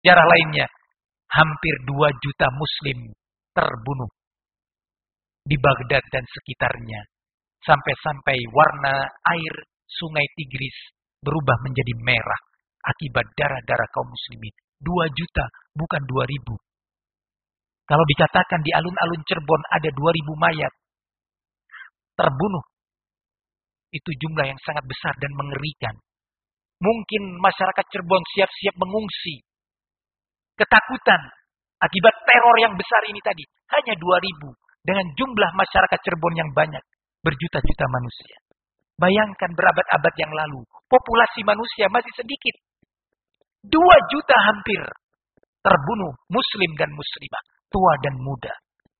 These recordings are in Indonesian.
sejarah lainnya, hampir 2 juta muslim terbunuh di Baghdad dan sekitarnya. Sampai-sampai warna air sungai Tigris berubah menjadi merah akibat darah-darah kaum muslimin. 2 juta, bukan 2.000. Kalau dikatakan di alun-alun Cirebon ada 2.000 mayat terbunuh, itu jumlah yang sangat besar dan mengerikan. Mungkin masyarakat Cirebon siap-siap mengungsi. Ketakutan akibat teror yang besar ini tadi. Hanya 2.000 dengan jumlah masyarakat Cirebon yang banyak. Berjuta-juta manusia. Bayangkan berabad-abad yang lalu. Populasi manusia masih sedikit. 2 juta hampir terbunuh muslim dan muslimah. Tua dan muda.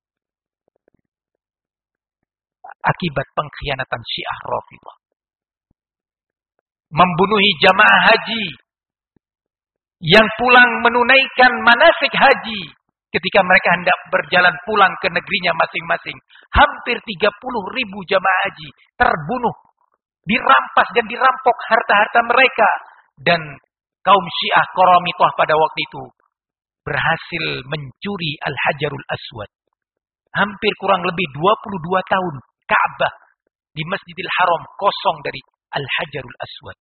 Akibat pengkhianatan Syiah Rafidhah. Membunuhi jamaah haji yang pulang menunaikan manasik haji ketika mereka hendak berjalan pulang ke negerinya masing-masing. Hampir 30.000 jamaah haji terbunuh, dirampas dan dirampok harta-harta mereka. Dan kaum Syiah Qaramithah pada waktu itu berhasil mencuri Al-Hajarul Aswad. Hampir kurang lebih 22 tahun Ka'bah di Masjidil Haram kosong dari Al-Hajarul Aswad.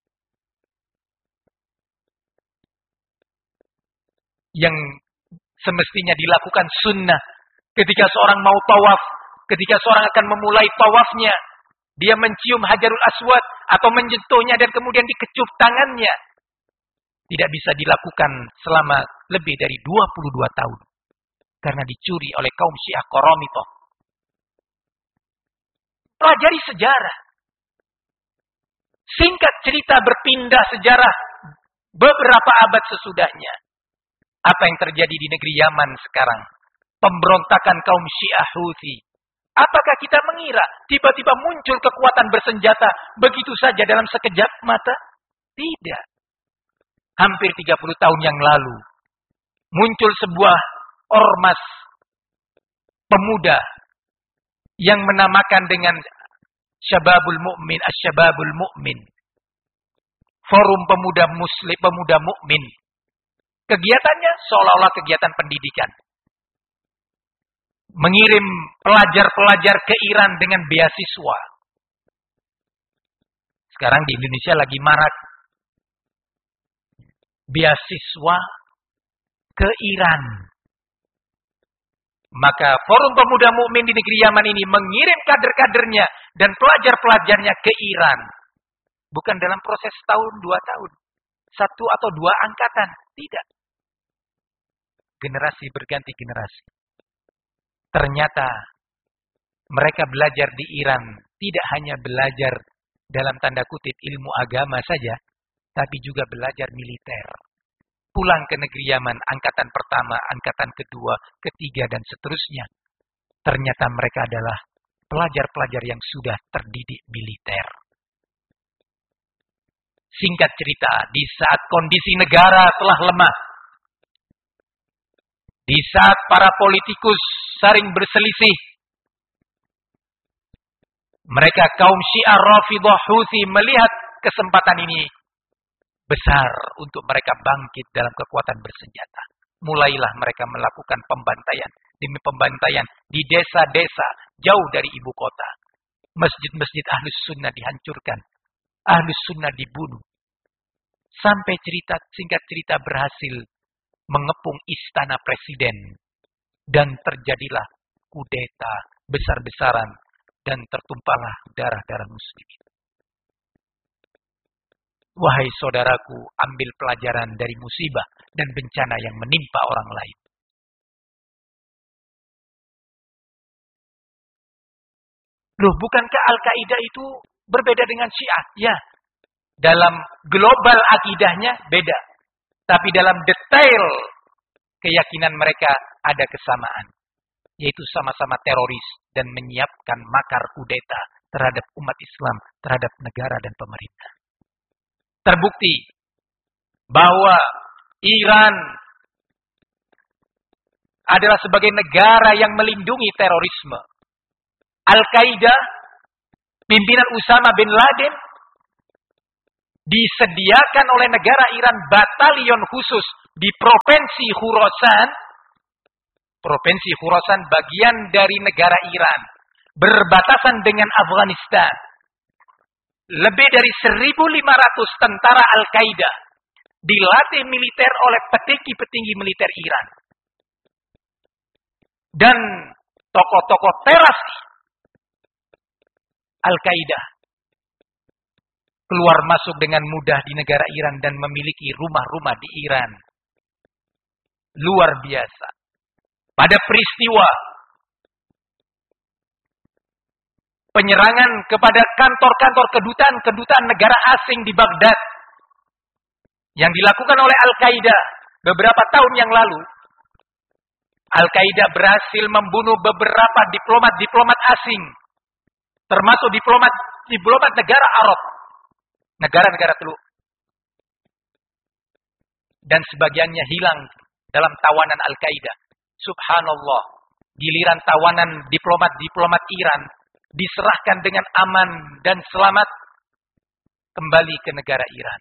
Yang semestinya dilakukan sunnah. Ketika seorang mau tawaf, ketika seorang akan memulai tawafnya, dia mencium Hajarul Aswad atau menyentuhnya dan kemudian dikecup tangannya. Tidak bisa dilakukan selama lebih dari 22 tahun. Karena dicuri oleh kaum Syiah Qaramithah. Pelajari sejarah. Singkat cerita berpindah sejarah beberapa abad sesudahnya. Apa yang terjadi di negeri Yaman sekarang? Pemberontakan kaum Syiah Houthi. Apakah kita mengira tiba-tiba muncul kekuatan bersenjata begitu saja dalam sekejap mata? Tidak. Hampir 30 tahun yang lalu muncul sebuah ormas pemuda yang menamakan dengan Syababul Mu'min, Asy-Syababul Mu'min. Forum pemuda muslim, pemuda mukmin. Kegiatannya seolah-olah kegiatan pendidikan. Mengirim pelajar-pelajar ke Iran dengan beasiswa. Sekarang di Indonesia lagi marak beasiswa ke Iran. Maka Forum Pemuda Mukmin di negeri Yaman ini mengirim kader-kadernya dan pelajar-pelajarnya ke Iran. Bukan dalam proses tahun, 2 tahun. 1 atau 2 angkatan. Tidak. Generasi berganti generasi. Ternyata mereka belajar di Iran tidak hanya belajar dalam tanda kutip ilmu agama saja, tapi juga belajar militer. Pulang ke negeri Yaman, angkatan pertama, angkatan kedua, ketiga, dan seterusnya. Ternyata mereka adalah pelajar-pelajar yang sudah terdidik militer. Singkat cerita, di saat kondisi negara telah lemah, di saat para politikus saling berselisih, mereka kaum Syiah Rafidhah Houthi melihat kesempatan ini besar untuk mereka bangkit dalam kekuatan bersenjata. Mulailah mereka melakukan pembantaian demi pembantaian di desa-desa jauh dari ibu kota. Masjid-masjid Ahlus Sunnah dihancurkan. Ahlus Sunnah dibunuh. Sampai singkat cerita berhasil mengepung istana presiden. Dan terjadilah kudeta besar-besaran dan tertumpahlah darah-darah muslimin. Wahai saudaraku, ambil pelajaran dari musibah dan bencana yang menimpa orang lain. Loh, bukankah Al-Qaeda itu berbeda dengan Syiah? Ya, dalam global akidahnya beda. Tapi dalam detail keyakinan mereka ada kesamaan. Yaitu sama-sama teroris dan menyiapkan makar kudeta terhadap umat Islam, terhadap negara dan pemerintah. Terbukti bahwa Iran adalah sebagai negara yang melindungi terorisme. Al-Qaeda, pimpinan Usama bin Laden, disediakan oleh negara Iran batalion khusus di Provinsi Khurasan. Provinsi Khurasan bagian dari negara Iran, berbatasan dengan Afghanistan. Lebih dari 1.500 tentara Al-Qaeda dilatih militer oleh petinggi-petinggi militer Iran. Dan tokoh-tokoh teras Al-Qaeda keluar masuk dengan mudah di negara Iran dan memiliki rumah-rumah di Iran. Luar biasa. Pada peristiwa penyerangan kepada kantor-kantor kedutaan negara asing di Baghdad yang dilakukan oleh Al-Qaeda beberapa tahun yang lalu, Al-Qaeda berhasil membunuh beberapa diplomat asing, termasuk diplomat negara Arab, negara-negara Teluk, dan sebagiannya hilang dalam tawanan Al-Qaeda. Subhanallah, giliran tawanan diplomat Iran diserahkan dengan aman dan selamat kembali ke negara Iran.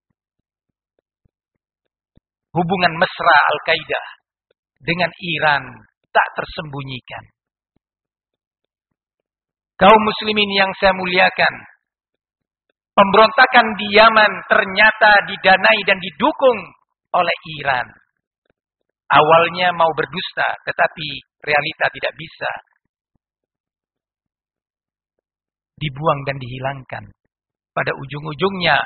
Hubungan mesra Al-Qaeda dengan Iran tak tersembunyikan. Kaum muslimin yang saya muliakan, pemberontakan di Yaman ternyata didanai dan didukung oleh Iran. Awalnya mau berdusta, tetapi realita tidak bisa. Dibuang dan dihilangkan. Pada ujung-ujungnya,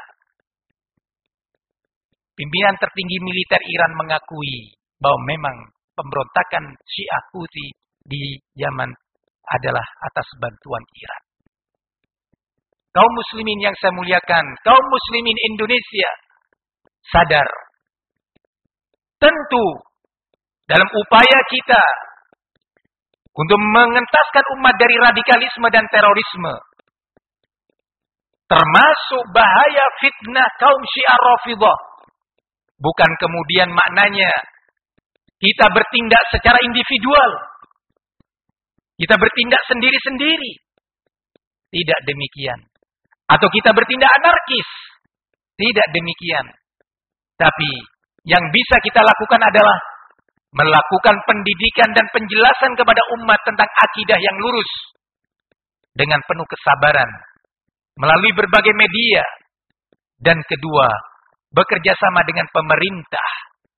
pimpinan tertinggi militer Iran mengakui bahwa memang pemberontakan Syiah Houthi di Yaman adalah atas bantuan Iran. Kaum muslimin yang saya muliakan, kaum muslimin Indonesia sadar, tentu dalam upaya kita untuk mengentaskan umat dari radikalisme dan terorisme, termasuk bahaya fitnah kaum Syiah Rafidhah, bukan kemudian maknanya kita bertindak secara individual, kita bertindak sendiri-sendiri. Tidak demikian. Atau kita bertindak anarkis. Tidak demikian. Tapi yang bisa kita lakukan adalah melakukan pendidikan dan penjelasan kepada umat tentang akidah yang lurus dengan penuh kesabaran melalui berbagai media. Dan kedua, bekerja sama dengan pemerintah.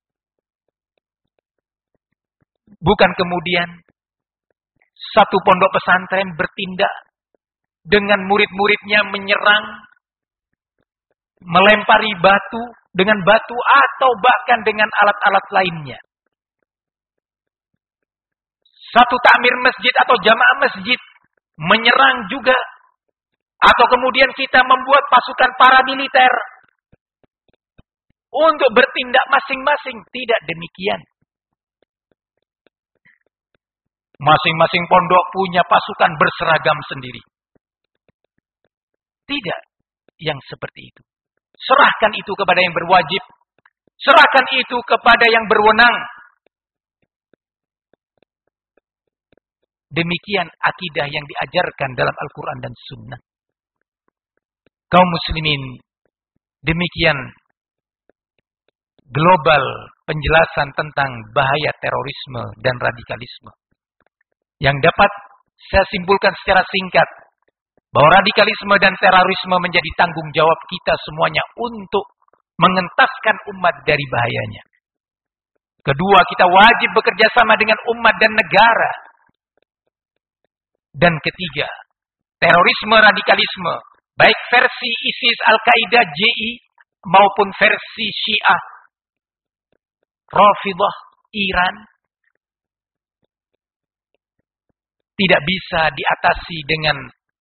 Bukan kemudian satu pondok pesantren bertindak dengan murid-muridnya menyerang, melempari batu dengan batu atau bahkan dengan alat-alat lainnya. Satu takmir masjid atau jamaah masjid menyerang juga. Atau kemudian kita membuat pasukan paramiliter untuk bertindak masing-masing. Tidak demikian. Masing-masing pondok punya pasukan berseragam sendiri. Tidak yang seperti itu. Serahkan itu kepada yang berwajib. Serahkan itu kepada yang berwenang. Demikian akidah yang diajarkan dalam Al-Quran dan Sunnah. Kaum muslimin, demikian global penjelasan tentang bahaya terorisme dan radikalisme. Yang dapat saya simpulkan secara singkat, bahwa radikalisme dan terorisme menjadi tanggung jawab kita semuanya untuk mengentaskan umat dari bahayanya. Kedua, kita wajib bekerja sama dengan umat dan negara. Dan ketiga, terorisme radikalisme, baik versi ISIS, Al-Qaeda, JI, maupun versi Syiah, Rafidhah, Iran, tidak bisa diatasi dengan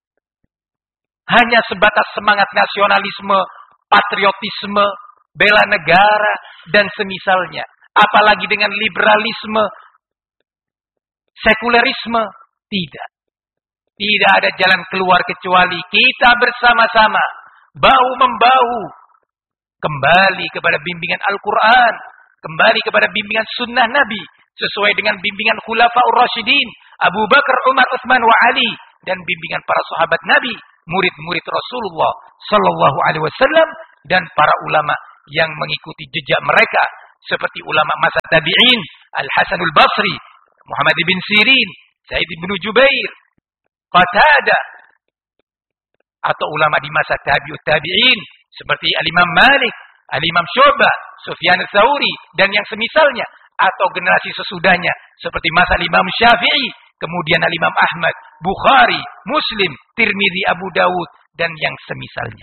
hanya sebatas semangat nasionalisme, patriotisme, bela negara, dan semisalnya. Apalagi dengan liberalisme, sekulerisme, tidak. Tidak ada jalan keluar kecuali kita bersama-sama, bahu-membahu, kembali kepada bimbingan Al-Quran, kembali kepada bimbingan sunnah Nabi, sesuai dengan bimbingan Khulafaur Rasyidin, Abu Bakar, Umar, Utsman, wa Ali, dan bimbingan para sahabat Nabi, murid-murid Rasulullah Sallallahu Alaihi Wasallam, dan para ulama yang mengikuti jejak mereka seperti ulama masa tabi'in, Al-Hasanul Basri, Muhammad bin Sirin, Sa'id bin Jubair, Qatadah, atau ulama di masa tabi'ut tabi'in seperti Al-Imam Malik, Al-Imam Syu'bah, Sufyan Ats-Tsauri dan yang semisalnya, atau generasi sesudahnya seperti masa Imam Syafi'i, kemudian Al-Imam Ahmad, Bukhari, Muslim, Tirmidzi, Abu Dawud dan yang semisalnya.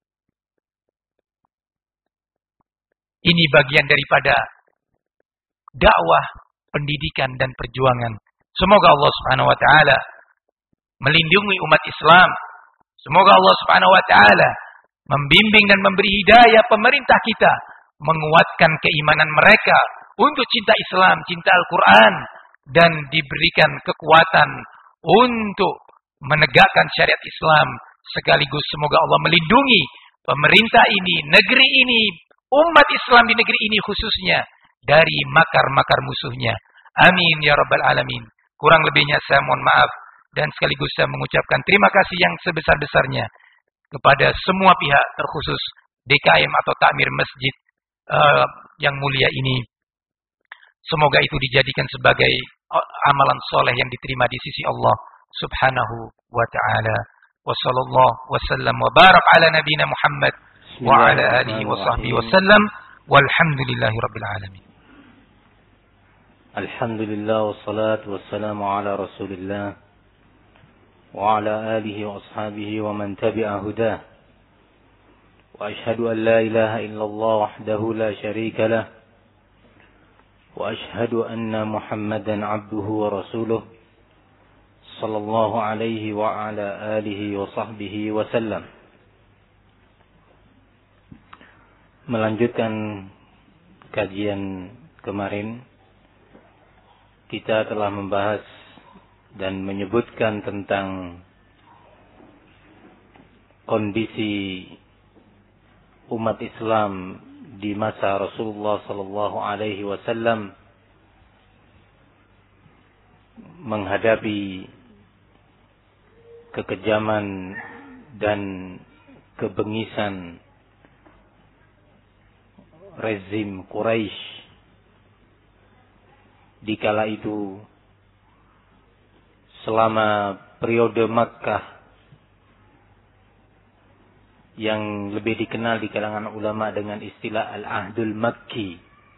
Ini bagian daripada dakwah, pendidikan dan perjuangan. Semoga Allah Subhanahu wa taala melindungi umat Islam. Semoga Allah Subhanahu wa taala membimbing dan memberi hidayah pemerintah kita, menguatkan keimanan mereka untuk cinta Islam, cinta Al-Quran, dan diberikan kekuatan untuk menegakkan syariat Islam. Sekaligus semoga Allah melindungi pemerintah ini, negeri ini, umat Islam di negeri ini khususnya dari makar-makar musuhnya. Amin ya rabbal alamin. Kurang lebihnya saya mohon maaf, dan sekaligus saya mengucapkan terima kasih yang sebesar-besarnya kepada semua pihak, terkhusus DKM atau Takmir Masjid yang mulia ini. Semoga itu dijadikan sebagai amalan soleh yang diterima di sisi Allah Subhanahu wa ta'ala. Wa sallallahu wa sallam wa barak ala nabina Muhammad wa ala alihi wa sahbihi wa sallam. Walhamdulillahi rabbil alamin. Alhamdulillah wassalatu wassalamu ala Rasulillah wa ala alihi wa ashabihi wa man tabi'a hudah. Wa ashhadu an la ilaha illallah wahdahu la syarika lah. وأشهد أن محمدا عبده ورسوله صلى الله عليه وعلى آله وصحبه وسلم. Melanjutkan kajian kemarin, kita telah membahas dan menyebutkan tentang kondisi umat Islam di masa Rasulullah sallallahu alaihi wasallam menghadapi kekejaman dan kebengisan rezim Quraisy di kala itu, selama periode Makkah yang lebih dikenal di kalangan ulama dengan istilah Al-Ahdul Makki.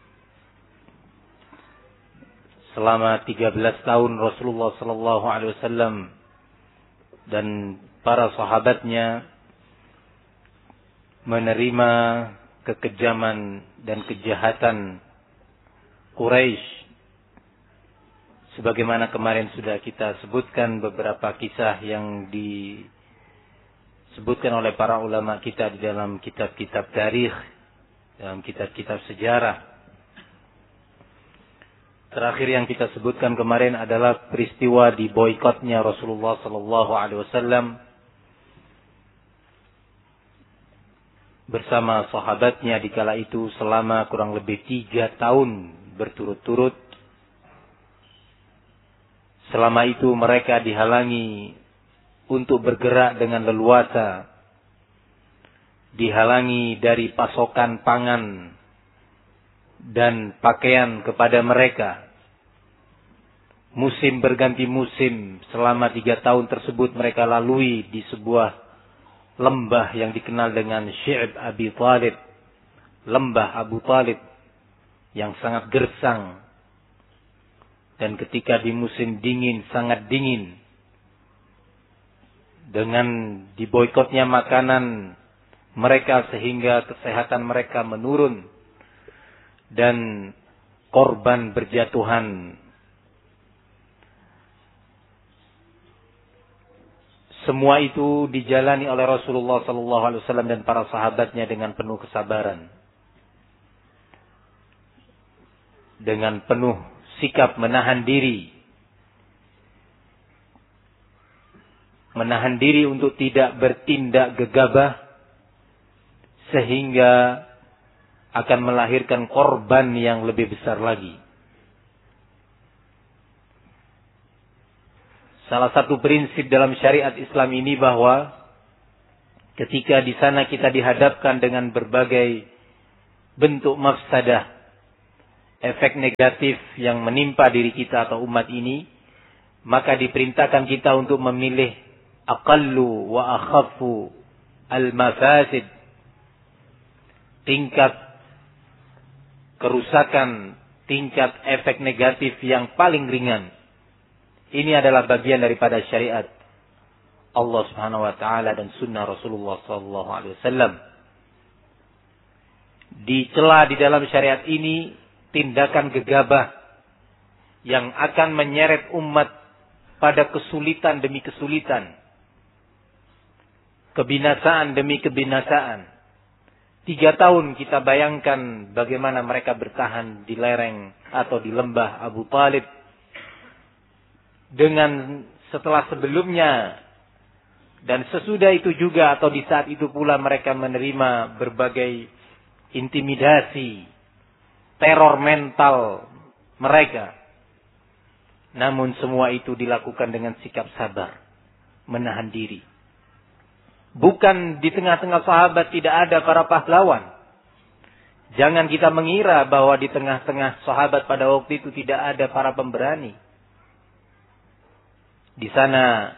Selama 13 tahun Rasulullah sallallahu alaihi wasallam dan para sahabatnya menerima kekejaman dan kejahatan Quraisy. Sebagaimana kemarin sudah kita sebutkan beberapa kisah yang disebutkan oleh para ulama kita di dalam kitab-kitab tarikh, dalam kitab-kitab sejarah. Terakhir yang kita sebutkan kemarin adalah peristiwa di boikotnya Rasulullah sallallahu alaihi wasallam bersama sahabatnya di kala itu selama kurang lebih 3 tahun berturut-turut. Selama itu mereka dihalangi untuk bergerak dengan leluasa, dihalangi dari pasokan pangan dan pakaian kepada mereka. Musim berganti musim, selama 3 tahun tersebut mereka lalui di sebuah lembah yang dikenal dengan Syi'b Abi Thalib, lembah Abu Thalib yang sangat gersang. Dan ketika di musim dingin, sangat dingin, dengan diboikotnya makanan mereka sehingga kesehatan mereka menurun dan korban berjatuhan. Semua itu dijalani oleh Rasulullah SAW dan para sahabatnya dengan penuh kesabaran, dengan penuh sikap menahan diri untuk tidak bertindak gegabah sehingga akan melahirkan korban yang lebih besar lagi. Salah satu prinsip dalam syariat Islam ini bahwa ketika di sana kita dihadapkan dengan berbagai bentuk mafsadah, efek negatif yang menimpa diri kita atau umat ini, maka diperintahkan kita untuk memilih aqallu wa akhaffu al-mafasid, tingkat kerusakan, tingkat efek negatif yang paling ringan. Ini adalah bagian daripada syariat Allah Subhanahu wa taala dan sunnah Rasulullah sallallahu alaihi wasallam. Dicela di dalam syariat ini tindakan gegabah yang akan menyeret umat pada kesulitan demi kesulitan, kebinasaan demi kebinasaan. 3 tahun kita bayangkan bagaimana mereka bertahan di lereng atau di lembah Abu Talib, dengan setelah sebelumnya dan sesudah itu juga atau di saat itu pula mereka menerima berbagai intimidasi, teror mental mereka. Namun semua itu dilakukan dengan sikap sabar, menahan diri. Bukan di tengah-tengah sahabat tidak ada para pahlawan. Jangan kita mengira bahwa di tengah-tengah sahabat pada waktu itu tidak ada para pemberani. Di sana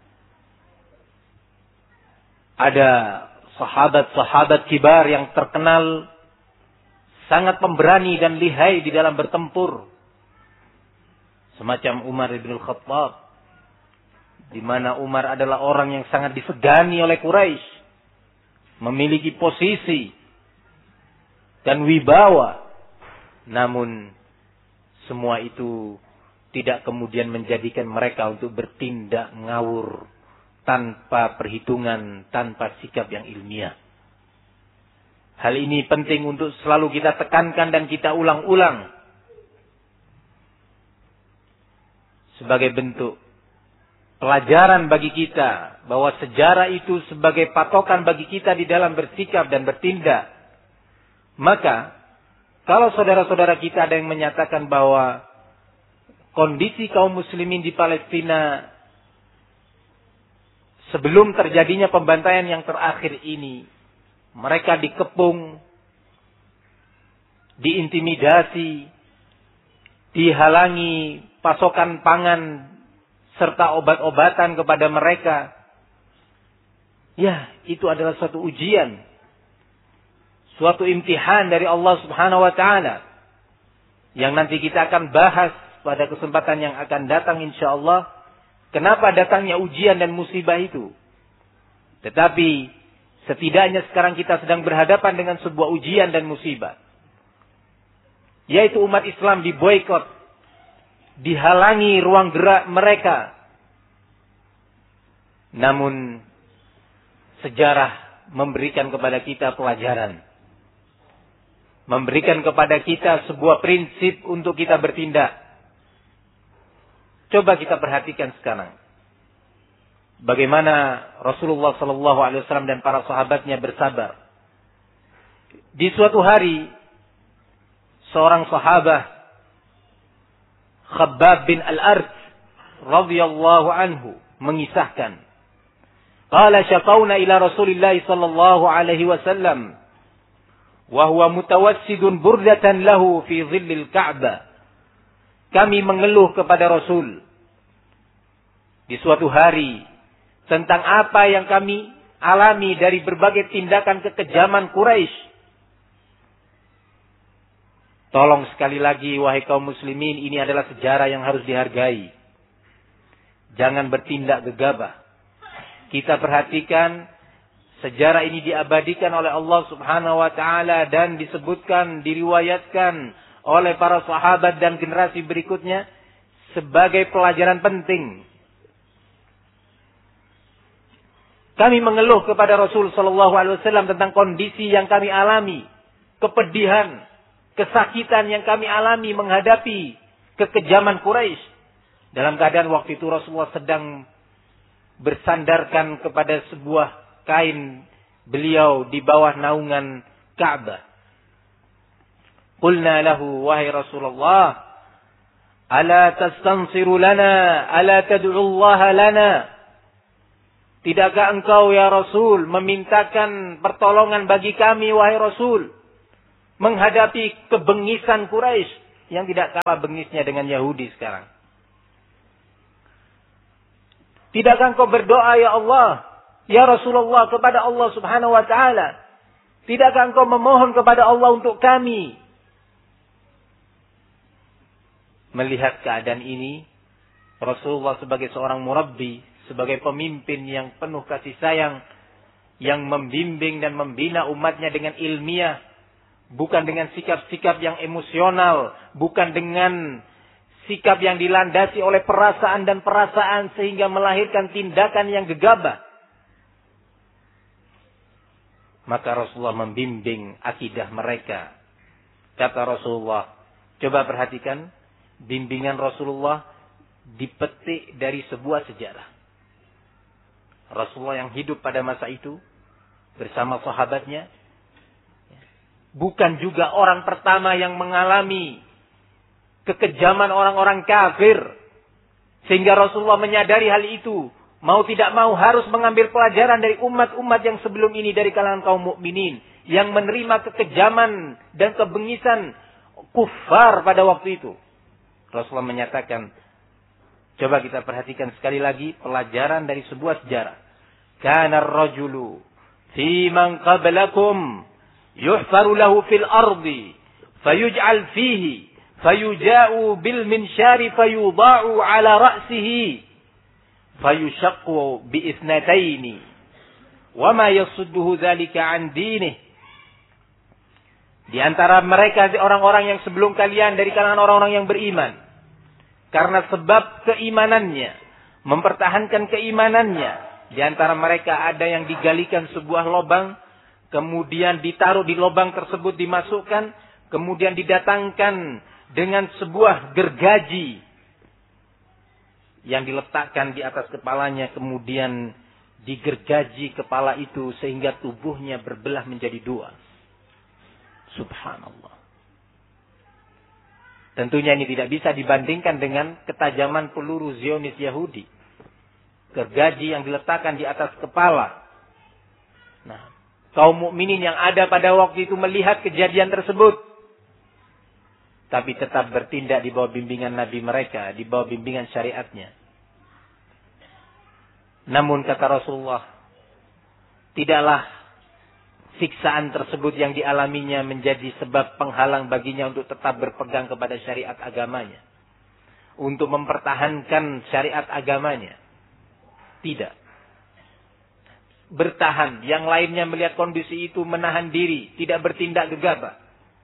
ada sahabat-sahabat kibar yang terkenal sangat pemberani dan lihai di dalam bertempur. Semacam Umar bin Khattab, di mana Umar adalah orang yang sangat disegani oleh Quraisy, memiliki posisi dan wibawa. Namun semua itu tidak kemudian menjadikan mereka untuk bertindak ngawur, tanpa perhitungan, tanpa sikap yang ilmiah. Hal ini penting untuk selalu kita tekankan dan kita ulang-ulang. Sebagai bentuk pelajaran bagi kita, bahwa sejarah itu sebagai patokan bagi kita di dalam bersikap dan bertindak. Maka, kalau saudara-saudara kita ada yang menyatakan bahwa kondisi kaum muslimin di Palestina sebelum terjadinya pembantaian yang terakhir ini, mereka dikepung, diintimidasi, dihalangi pasokan pangan serta obat-obatan kepada mereka. Ya, itu adalah suatu ujian, suatu imtihan dari Allah Subhanahu wa taala yang nanti kita akan bahas pada kesempatan yang akan datang insyaallah. Kenapa datangnya ujian dan musibah itu? Tetapi setidaknya sekarang kita sedang berhadapan dengan sebuah ujian dan musibah. Yaitu umat Islam diboikot, dihalangi ruang gerak mereka. Namun sejarah memberikan kepada kita pelajaran. Memberikan kepada kita sebuah prinsip untuk kita bertindak. Coba kita perhatikan sekarang. Bagaimana Rasulullah SAW dan para sahabatnya bersabar. Di suatu hari, seorang sahabat, Khabbab bin Al-Ard radhiyallahu anhu, mengisahkan, qala syaqawna ila Rasulillah sallallahu alaihi wasallam wa huwa mutawassidun burdatan lahu fi dhillil Ka'bah. Kami mengeluh kepada Rasul di suatu hari tentang apa yang kami alami dari berbagai tindakan kekejaman Quraisy. Tolong sekali lagi wahai kaum muslimin, ini adalah sejarah yang harus dihargai. Jangan bertindak gegabah. Kita perhatikan sejarah ini diabadikan oleh Allah Subhanahu wa taala dan disebutkan, diriwayatkan oleh para sahabat dan generasi berikutnya sebagai pelajaran penting. Kami mengeluh kepada Rasul sallallahu alaihi wasallam tentang kondisi yang kami alami, kepedihan, kesakitan yang kami alami menghadapi kekejaman Quraisy. Dalam keadaan waktu itu Rasulullah sedang bersandarkan kepada sebuah kain beliau di bawah naungan Ka'bah. Qulna lahu, wahai Rasulullah, ala tastansiru lana, ala tad'u Allah lana. Tidakkah engkau ya Rasul memintakan pertolongan bagi kami wahai Rasul, menghadapi kebengisan Quraisy yang tidak kalah bengisnya dengan Yahudi sekarang? Tidakkah engkau berdoa ya Allah, ya Rasulullah, kepada Allah Subhanahu wa taala? Tidakkah engkau memohon kepada Allah untuk kami? Melihat keadaan ini, Rasulullah sebagai seorang murabbi, sebagai pemimpin yang penuh kasih sayang, yang membimbing dan membina umatnya dengan ilmiah, bukan dengan sikap-sikap yang emosional, bukan dengan sikap yang dilandasi oleh perasaan dan perasaan sehingga melahirkan tindakan yang gegabah. Maka Rasulullah membimbing akidah mereka. Kata Rasulullah, coba perhatikan, bimbingan Rasulullah dipetik dari sebuah sejarah. Rasulullah yang hidup pada masa itu bersama sahabatnya bukan juga orang pertama yang mengalami kekejaman orang-orang kafir, sehingga Rasulullah menyadari hal itu, mau tidak mau harus mengambil pelajaran dari umat-umat yang sebelum ini, dari kalangan kaum mukminin yang menerima kekejaman dan kebengisan kufar pada waktu itu. Rasulullah menyatakan, coba kita perhatikan sekali lagi pelajaran dari sebuah sejarah. Kana ar-rajulu fi man qablakum yuhfaru lahu fil ardi fayuj'al fihi fayuja'u bil minshari fayudha'u ala ra'sihi fayushaqqu bi ithnataini wa ma yasudduhu dzalika an dinihi. Di antara mereka orang-orang yang sebelum kalian dari kalangan orang-orang yang beriman, karena sebab keimanannya, mempertahankan keimanannya, di antara mereka ada yang digalikan sebuah lubang, kemudian ditaruh di lubang tersebut, dimasukkan, kemudian didatangkan dengan sebuah gergaji yang diletakkan di atas kepalanya, kemudian digergaji kepala itu sehingga tubuhnya berbelah menjadi dua. Subhanallah. Tentunya ini tidak bisa dibandingkan dengan ketajaman peluru Zionis Yahudi. Gergaji yang diletakkan di atas kepala. Nah, kaum mukminin yang ada pada waktu itu melihat kejadian tersebut, tapi tetap bertindak di bawah bimbingan Nabi mereka, di bawah bimbingan syariatnya. Namun kata Rasulullah, tidaklah siksaan tersebut yang dialaminya menjadi sebab penghalang baginya untuk tetap berpegang kepada syariat agamanya, untuk mempertahankan syariat agamanya. Tidak. Bertahan. Yang lainnya melihat kondisi itu menahan diri, tidak bertindak gegabah.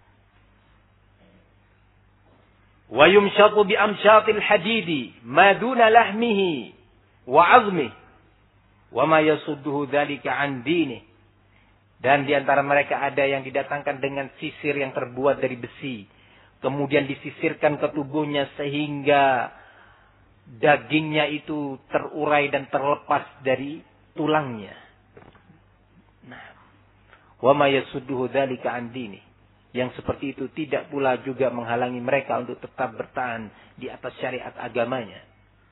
Wa yumshatu bi amshatil hadidi ma duna lahmihi wa 'azmihi wa ma yasudduhu dzalika an dinihi. Dan di antara mereka ada yang didatangkan dengan sisir yang terbuat dari besi, kemudian disisirkan ke tubuhnya sehingga dagingnya itu terurai dan terlepas dari tulangnya. Nah, wa ma yasudduhu dzalika an dinihi. Yang seperti itu tidak pula juga menghalangi mereka untuk tetap bertahan di atas syariat agamanya.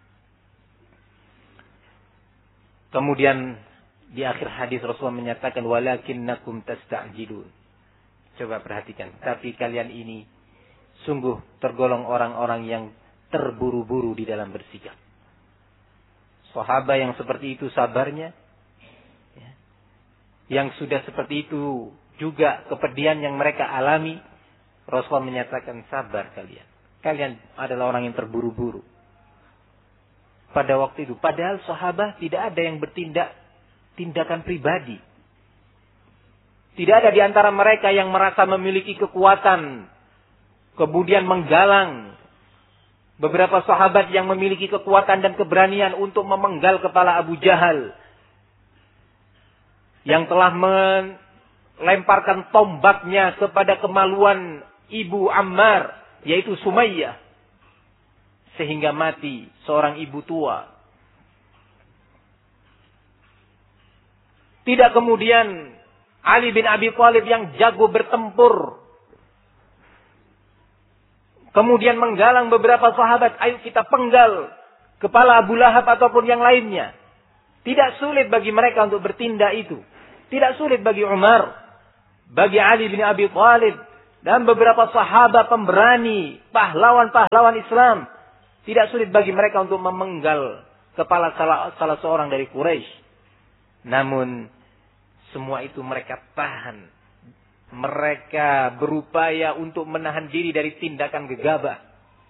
Kemudian di akhir hadis Rasulullah menyatakan, walakinnakum tasta'jilun. Coba perhatikan, tapi kalian ini sungguh tergolong orang-orang yang terburu-buru di dalam bersikap. Sahabat yang seperti itu sabarnya, yang sudah seperti itu juga kepedihan yang mereka alami, Rasulullah menyatakan sabar kalian. Kalian adalah orang yang terburu-buru pada waktu itu. Padahal sahabat tidak ada yang bertindak tindakan pribadi. Tidak ada di antara mereka yang merasa memiliki kekuatan, kemudian menggalang beberapa sahabat yang memiliki kekuatan dan keberanian untuk memenggal kepala Abu Jahal, yang telah melemparkan tombaknya kepada kemaluan ibu Ammar, yaitu Sumayyah, sehingga mati seorang ibu tua. Tidak kemudian Ali bin Abi Thalib yang jago bertempur, kemudian menggalang beberapa sahabat, ayo kita penggal kepala Abu Lahab ataupun yang lainnya. Tidak sulit bagi mereka untuk bertindak itu. Tidak sulit bagi Umar, bagi Ali bin Abi Thalib, dan beberapa sahabat pemberani, pahlawan-pahlawan Islam. Tidak sulit bagi mereka untuk memenggal kepala salah seorang dari Quraisy. Namun, semua itu mereka tahan. Mereka berupaya untuk menahan diri dari tindakan gegabah.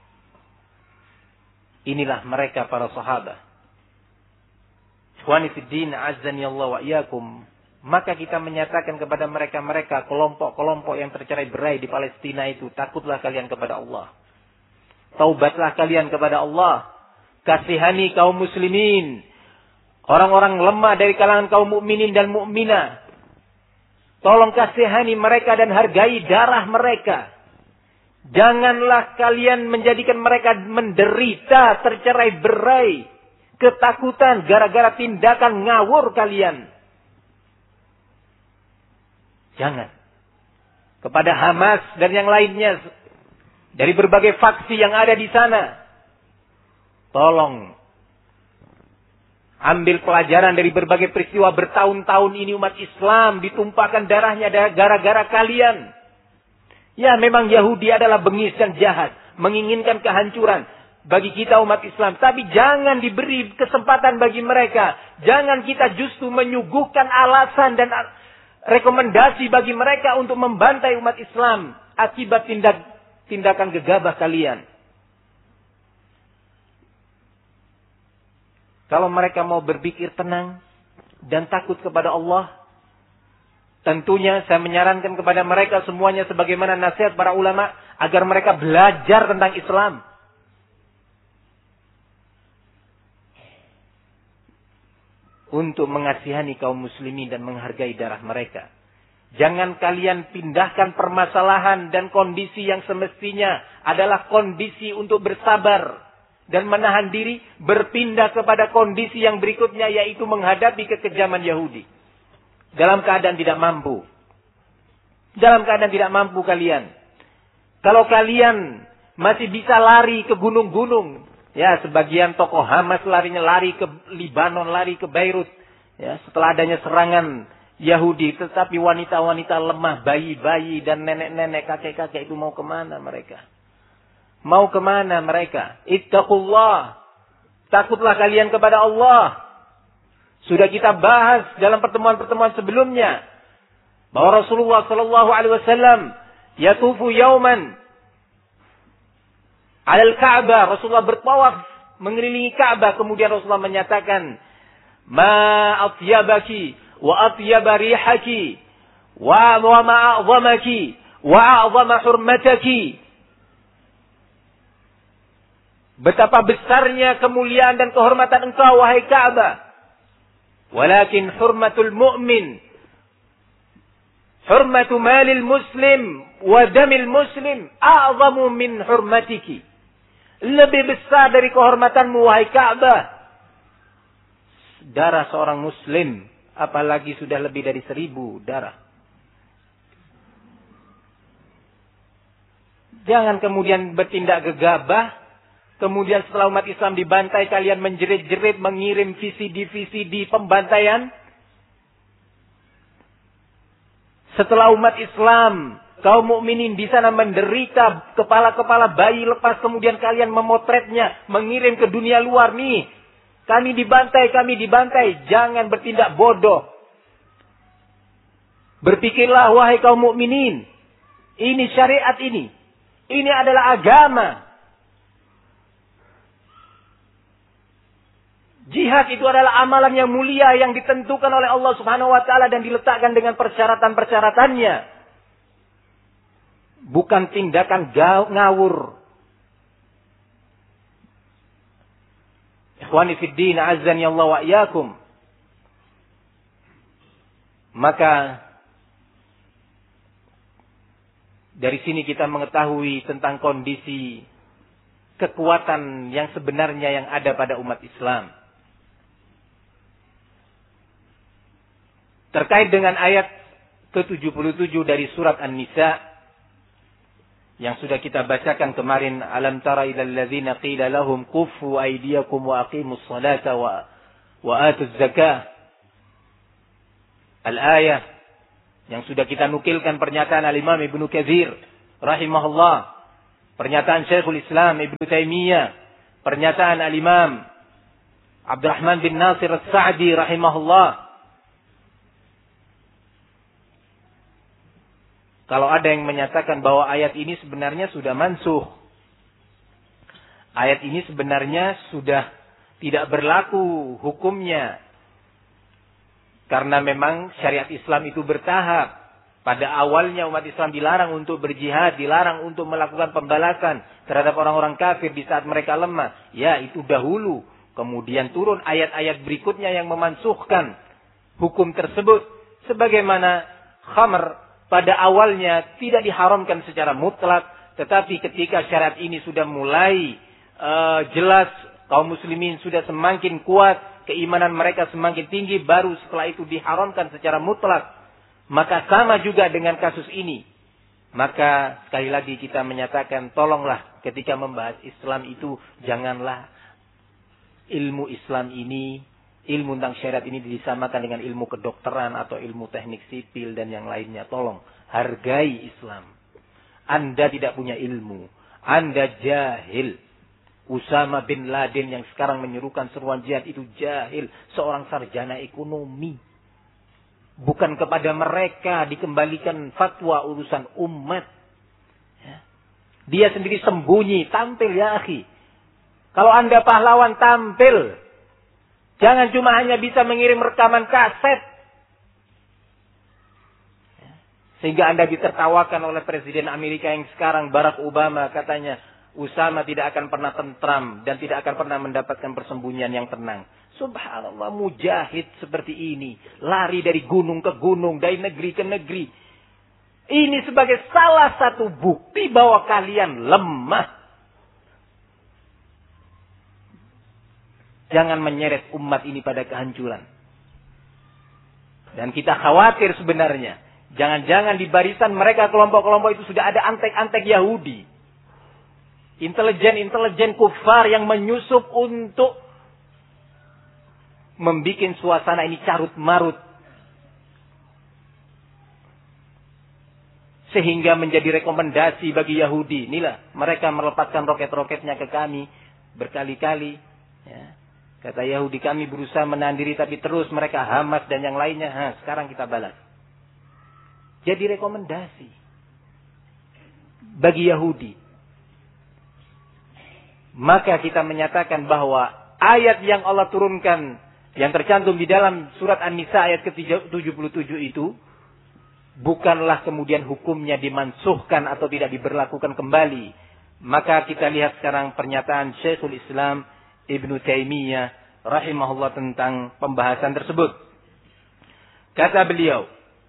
Inilah mereka para sahabat. Ikhwani fiddin, azzani Allah wa iyyakum. Maka kita menyatakan kepada mereka-mereka, kelompok-kelompok yang tercerai-berai di Palestina itu, takutlah kalian kepada Allah. Taubatlah kalian kepada Allah. Kasihani kaum muslimin. Orang-orang lemah dari kalangan kaum mukminin dan mukminah. Tolong kasihani mereka dan hargai darah mereka. Janganlah kalian menjadikan mereka menderita, tercerai-berai, ketakutan gara-gara tindakan ngawur kalian. Jangan. Kepada Hamas dan yang lainnya dari berbagai faksi yang ada di sana, tolong ambil pelajaran dari berbagai peristiwa bertahun-tahun ini umat Islam ditumpahkan darahnya gara-gara kalian. Ya, memang Yahudi adalah bengis dan jahat, menginginkan kehancuran bagi kita umat Islam. Tapi jangan diberi kesempatan bagi mereka. Jangan kita justru menyuguhkan alasan dan rekomendasi bagi mereka untuk membantai umat Islam akibat tindakan gegabah kalian. Kalau mereka mau berpikir tenang dan takut kepada Allah, tentunya saya menyarankan kepada mereka semuanya sebagaimana nasihat para ulama agar mereka belajar tentang Islam. Untuk mengasihani kaum muslimin dan menghargai darah mereka. Jangan kalian pindahkan permasalahan dan kondisi yang semestinya adalah kondisi untuk bersabar dan menahan diri, berpindah kepada kondisi yang berikutnya, yaitu menghadapi kekejaman Yahudi. Dalam keadaan tidak mampu. Dalam keadaan tidak mampu kalian. Kalau kalian masih bisa lari ke gunung-gunung, ya, sebagian tokoh Hamas lari ke Libanon, lari ke Beirut. Ya, setelah adanya serangan Yahudi. Tetapi wanita-wanita lemah, bayi-bayi dan nenek-nenek, kakek-kakek itu mau kemana mereka? Mau kemana mereka? Ittaqullah. Takutlah kalian kepada Allah. Sudah kita bahas dalam pertemuan-pertemuan sebelumnya. Bahwa Rasulullah SAW yatufu yauman alal Ka'bah, Rasulullah bertawaf mengelilingi Ka'bah, kemudian Rasulullah menyatakan, "Ma atyabaki wa atyaba rihaki wa ma a'zamaki wa a'zama hurmataki." Betapa besarnya kemuliaan dan kehormatan engkau wahai Ka'bah. Walakin hurmatul mu'min, hurmatu malil muslim wa damil muslim a'zamu min hurmatiki. Lebih besar dari kehormatanmu wahai Ka'bah darah seorang muslim, apalagi sudah lebih dari 1000 darah. Jangan kemudian bertindak gegabah, kemudian setelah umat Islam dibantai kalian menjerit-jerit, mengirim VCD pembantaian. Setelah umat Islam, kaum mukminin di sana menderita, kepala-kepala bayi lepas, kemudian kalian memotretnya, mengirim ke dunia luar, nih, kami dibantai, kami dibantai. Jangan bertindak bodoh. Berpikirlah wahai kaum mukminin, ini syariat ini. Ini adalah agama. Jihad itu adalah amalan yang mulia yang ditentukan oleh Allah Subhanahu wa taala dan diletakkan dengan persyaratan-persyaratannya. Bukan tindakan ngawur. Ikhwani fid din, azzani Allah wa iyyakum. Maka dari sini kita mengetahui tentang kondisi kekuatan yang sebenarnya yang ada pada umat Islam. Terkait dengan ayat ke-77 dari surat An-Nisa yang sudah kita bacakan kemarin, alam tara ilal ladzina qila lahum kuffu aydiyakum wa aqimus salata wa atuz zakah. Al-ayah yang sudah kita nukilkan pernyataan Al-Imam Ibnu Katsir rahimahullah, pernyataan Syekhul Islam Ibnu Taimiyah, pernyataan Al-Imam Abdurrahman bin Nasir As-Sa'di rahimahullah. Kalau ada yang menyatakan bahwa ayat ini sebenarnya sudah mansukh, ayat ini sebenarnya sudah tidak berlaku hukumnya, karena memang syariat Islam itu bertahap. Pada awalnya umat Islam dilarang untuk berjihad, dilarang untuk melakukan pembalasan terhadap orang-orang kafir di saat mereka lemah. Ya, itu dahulu. Kemudian turun ayat-ayat berikutnya yang memansukhkan hukum tersebut. Sebagaimana khamr pada awalnya tidak diharamkan secara mutlak, tetapi ketika syariat ini sudah mulai jelas, kaum muslimin sudah semakin kuat, keimanan mereka semakin tinggi, baru setelah itu diharamkan secara mutlak. Maka sama juga dengan kasus ini. Maka sekali lagi kita menyatakan, tolonglah ketika membahas Islam itu, janganlah ilmu Islam ini, ilmu tentang syariat ini disamakan dengan ilmu kedokteran atau ilmu teknik sipil dan yang lainnya. Tolong, hargai Islam. Anda tidak punya ilmu. Anda jahil. Usama bin Laden yang sekarang menyerukan seruan jihad itu jahil. Seorang sarjana ekonomi. Bukan kepada mereka dikembalikan fatwa urusan umat. Dia sendiri sembunyi. Tampil ya akhi. Kalau Anda pahlawan, tampil. Jangan cuma hanya bisa mengirim rekaman kaset. Sehingga Anda ditertawakan oleh Presiden Amerika yang sekarang, Barack Obama, katanya Usama tidak akan pernah tentram dan tidak akan pernah mendapatkan persembunyian yang tenang. Subhanallah, mujahid seperti ini. Lari dari gunung ke gunung, dari negeri ke negeri. Ini sebagai salah satu bukti bahwa kalian lemah. Jangan menyeret umat ini pada kehancuran. Dan kita khawatir sebenarnya. Jangan-jangan di barisan mereka kelompok-kelompok itu sudah ada antek-antek Yahudi. Intelijen-intelijen kufar yang menyusup untuk membuat suasana ini carut-marut. Sehingga menjadi rekomendasi bagi Yahudi. Inilah, mereka melepaskan roket-roketnya ke kami berkali-kali. Ya. Kata Yahudi, kami berusaha menahan diri, tapi terus mereka Hamas dan yang lainnya. Sekarang kita balas. Jadi rekomendasi bagi Yahudi. Maka kita menyatakan bahwa ayat yang Allah turunkan, yang tercantum di dalam surat An-Nisa ayat ke-77 itu, bukanlah kemudian hukumnya dimansuhkan atau tidak diberlakukan kembali. Maka kita lihat sekarang pernyataan Syekhul Islam Ibnu Taimiyah rahimahullah tentang pembahasan tersebut. Kata beliau,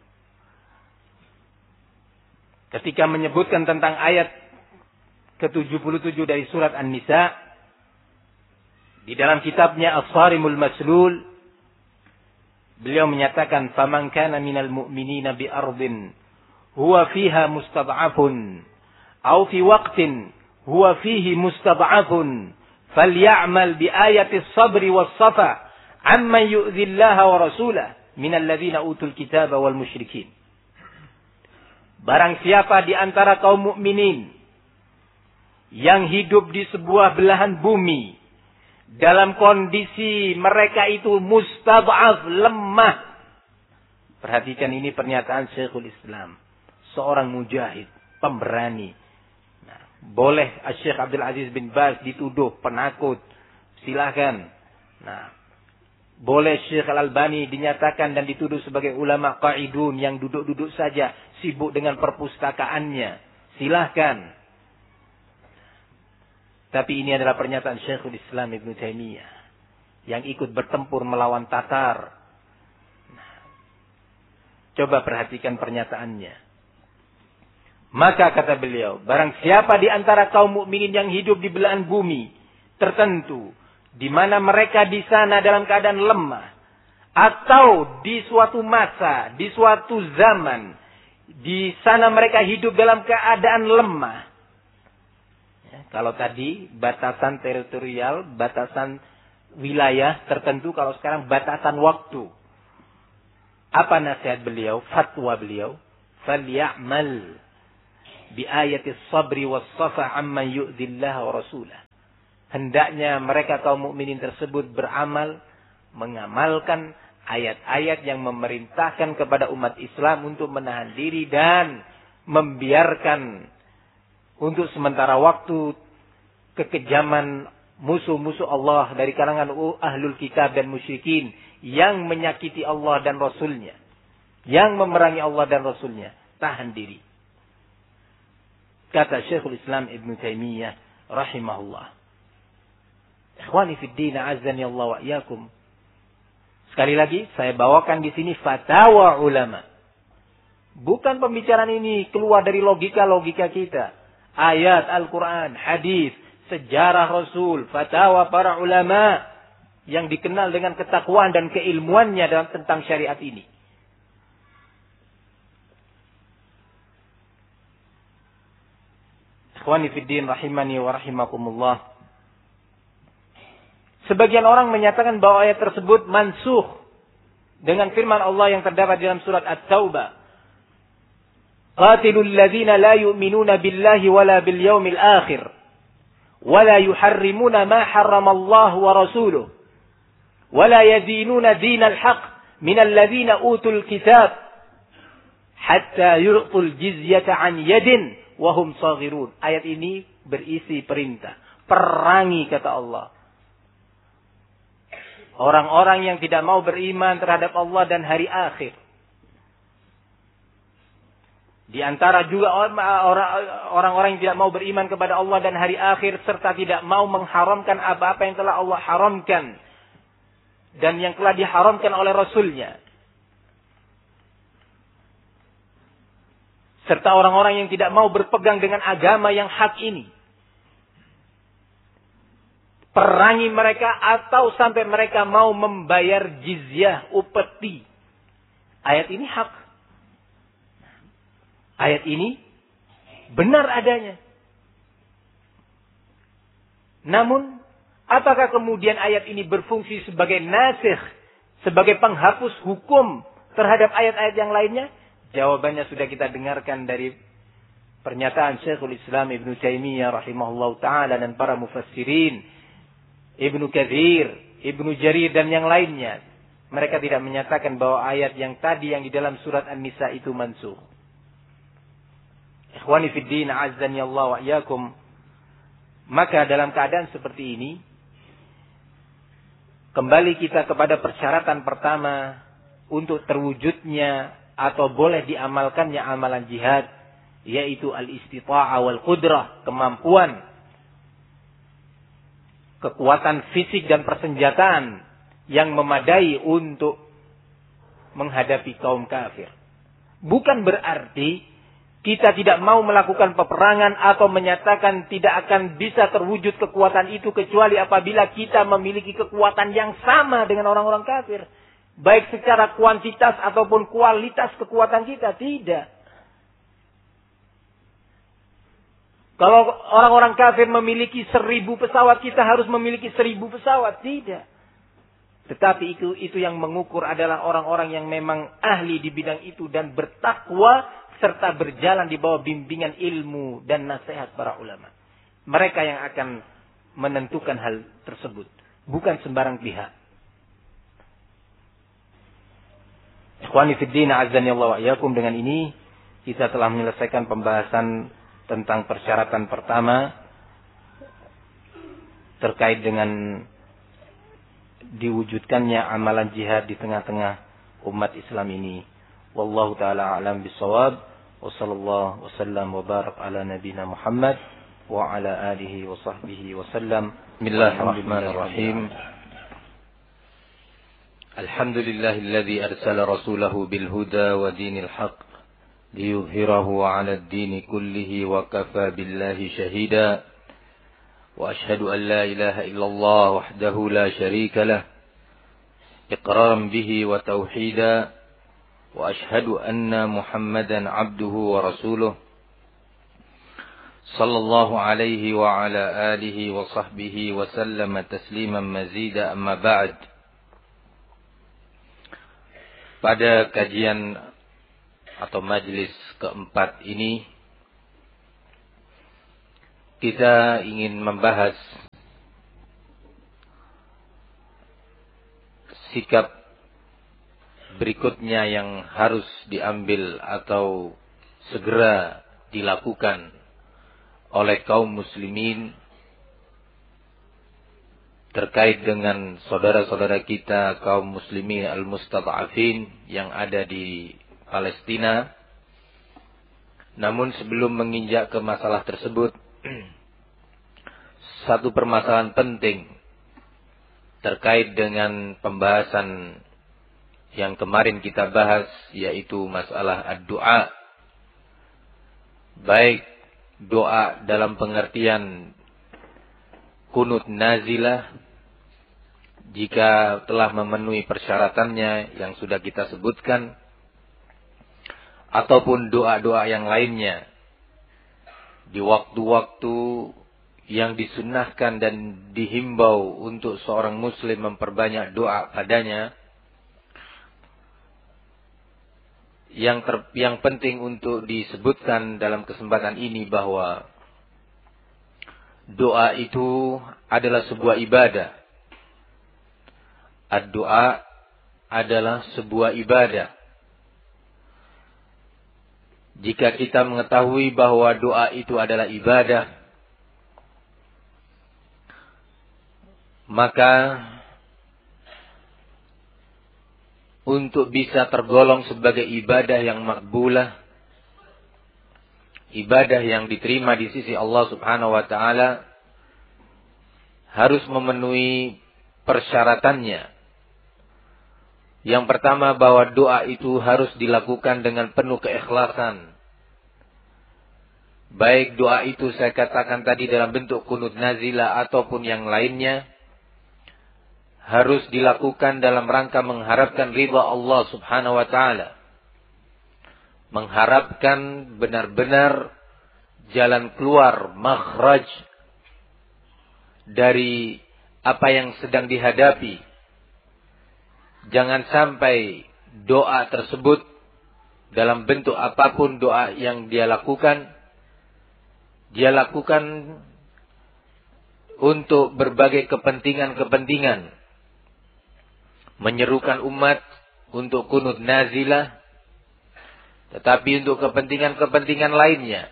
ketika menyebutkan tentang ayat ke-77 dari surat An-Nisa, di dalam kitabnya As-Sarimul Maslul, beliau menyatakan, "Faman kana minal mu'minina bi ardin huwa fiha mustad'afun aw fi waqtin huwa fihi mustad'afun faly'amal bi ayati as-sabri was-safa amma yu'dhillaha wa rasulahu minal ladzina utul kitaba wal musyrikin." Barang siapa di antara kaum mukminin yang hidup di sebuah belahan bumi dalam kondisi mereka itu mustad'af, lemah. Perhatikan, ini pernyataan Syekhul Islam, seorang mujahid, pemberani. Nah, boleh Syekh Abdul Aziz bin Baz dituduh penakut, silakan. Nah, boleh Syekh Al-Albani dinyatakan dan dituduh sebagai ulama qaidun yang duduk-duduk saja, sibuk dengan perpustakaannya, silahkan. Tapi ini adalah pernyataan Syekhul Islam Ibnu Taimiyah yang ikut bertempur melawan Tatar. Nah, coba perhatikan pernyataannya. Maka kata beliau, barang siapa di antara kaum mukminin yang hidup di belahan bumi tertentu, di mana mereka di sana dalam keadaan lemah, atau di suatu masa, di suatu zaman, di sana mereka hidup dalam keadaan lemah. Kalau tadi batasan teritorial, batasan wilayah tertentu, kalau sekarang batasan waktu. Apa nasihat beliau, fatwa beliau? Falyamal bi ayatis sabri was safa amman yu'dzillah wa rasulah. Hendaknya mereka kaum mukminin tersebut beramal, mengamalkan ayat-ayat yang memerintahkan kepada umat Islam untuk menahan diri dan membiarkan untuk sementara waktu kekejaman musuh-musuh Allah dari kalangan ahlul kitab dan musyrikin yang menyakiti Allah dan Rasulnya, yang memerangi Allah dan Rasulnya. Tahan diri. Kata Syekhul Islam Ibn Taimiyah rahimahullah. Ikhwani fid din, azani Allah wa iyyakum. Sekali lagi saya bawakan di sini fatwa ulama. Bukan pembicaraan ini keluar dari logika-logika kita. Ayat Al-Quran, hadis, sejarah Rasul, fatwa para ulama yang dikenal dengan ketakwaan dan keilmuannya dalam tentang syariat ini. Ikhwani fid din rahimani wa rahimakumullah. Sebagian orang menyatakan bahwa ayat tersebut mansukh dengan firman Allah yang terdapat dalam surat At-Taubah. Qatilul ladzina la yu'minuna billahi wala bil yaumil akhir wala yuharrimuna ma harramallahu wa rasuluhu wala yadinuna dinal haqq minal ladzina utul kitab hatta yu'tul jizyata an yadin wa hum saghirun. Ayat ini berisi perintah, perangi kata Allah. Orang-orang yang tidak mau beriman terhadap Allah dan hari akhir. Di antara juga orang-orang yang tidak mau beriman kepada Allah dan hari akhir serta tidak mau mengharamkan apa-apa yang telah Allah haramkan dan yang telah diharamkan oleh Rasulnya. Serta orang-orang yang tidak mau berpegang dengan agama yang hak ini. Perangi mereka atau sampai mereka mau membayar jizyah, upeti. Ayat ini hak. Ayat ini benar adanya. Namun, apakah kemudian ayat ini berfungsi sebagai nasikh, sebagai penghapus hukum terhadap ayat-ayat yang lainnya? Jawabannya sudah kita dengarkan dari pernyataan Syekhul Islam Ibn Taimiyah rahimahullah ta'ala dan para mufassirin, Ibnu Katsir, Ibnu Jarir dan yang lainnya. Mereka tidak menyatakan bahwa ayat yang tadi yang di dalam surat An-Nisa itu mansukh. Ikhwani fid din, azzani Allah wa iyyakum. Maka dalam keadaan seperti ini, kembali kita kepada persyaratan pertama untuk terwujudnya atau boleh diamalkannya amalan jihad, yaitu al-istita'ah wal qudrah, kemampuan, kekuatan fisik dan persenjataan yang memadai untuk menghadapi kaum kafir. Bukan berarti kita tidak mau melakukan peperangan atau menyatakan tidak akan bisa terwujud kekuatan itu kecuali apabila kita memiliki kekuatan yang sama dengan orang-orang kafir. Baik secara kuantitas ataupun kualitas kekuatan kita. Tidak. Kalau orang-orang kafir memiliki 1000 pesawat, kita harus memiliki 1000 pesawat. Tidak. Tetapi itu yang mengukur adalah orang-orang yang memang ahli di bidang itu dan bertakwa serta berjalan di bawah bimbingan ilmu dan nasihat para ulama. Mereka yang akan menentukan hal tersebut. Bukan sembarang pihak. Ikhwani fid din, azzani Allah wa iyyakum. Dengan ini kita telah menyelesaikan pembahasan tentang persyaratan pertama terkait dengan diwujudkannya amalan jihad di tengah-tengah umat Islam ini. Wallahu taala a'lam bissawab. Wa sallallahu wasallam wa barak ala nabiyyina Muhammad wa ala alihi wa sahbihi wa sallam. Bismillahirrahmanirrahim. Alhamdulillahilladzi arsala rasulahu bil huda wa dinil haqq ليظهره على الدين كله وكفى بالله شهيدا وأشهد أن لا إله إلا الله وحده لا شريك له إقرارا به وتوحيدا وأشهد أن محمدا عبده ورسوله sallallahu alaihi wa ala alihi wa sahbihi wa sallama tasliman mazida amma ba'd. Pada kajian atau majlis keempat ini kita ingin membahas sikap berikutnya yang harus diambil atau segera dilakukan oleh kaum muslimin terkait dengan saudara-saudara kita kaum muslimin al-mustad'afin yang ada di Palestina. Namun sebelum menginjak ke masalah tersebut, satu permasalahan penting terkait dengan pembahasan yang kemarin kita bahas, yaitu masalah ad-du'a. Baik doa dalam pengertian kunut nazilah jika telah memenuhi persyaratannya yang sudah kita sebutkan, ataupun doa-doa yang lainnya di waktu-waktu yang disunnahkan dan dihimbau untuk seorang muslim memperbanyak doa padanya. Yang penting untuk disebutkan dalam kesempatan ini bahwa doa itu adalah sebuah ibadah. Ad-doa adalah sebuah ibadah. Jika kita mengetahui bahwa doa itu adalah ibadah, maka untuk bisa tergolong sebagai ibadah yang makbulah, ibadah yang diterima di sisi Allah Subhanahu wa taala, harus memenuhi persyaratannya. Yang pertama, bahwa doa itu harus dilakukan dengan penuh keikhlasan. Baik doa itu saya katakan tadi dalam bentuk kunut nazilah ataupun yang lainnya, harus dilakukan dalam rangka mengharapkan ridha Allah Subhanahu wa taala. Mengharapkan benar-benar jalan keluar, makhraj dari apa yang sedang dihadapi. Jangan sampai doa tersebut dalam bentuk apapun doa yang dia lakukan untuk berbagai kepentingan-kepentingan. Menyerukan umat untuk kunut nazilah, tetapi untuk kepentingan-kepentingan lainnya.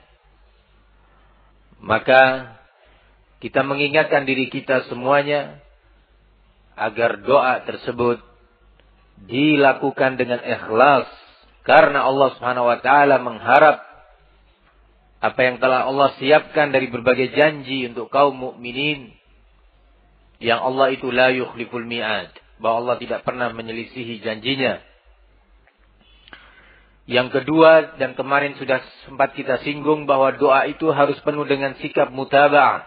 Maka kita mengingatkan diri kita semuanya agar doa tersebut dilakukan dengan ikhlas, karena Allah Subhanahu wa taala mengharap apa yang telah Allah siapkan dari berbagai janji untuk kaum mukminin, yang Allah itu la yukhliful mi'ad, bahwa Allah tidak pernah menyelisihi janjinya. Yang kedua, dan kemarin sudah sempat kita singgung, bahwa doa itu harus penuh dengan sikap mutaba'ah.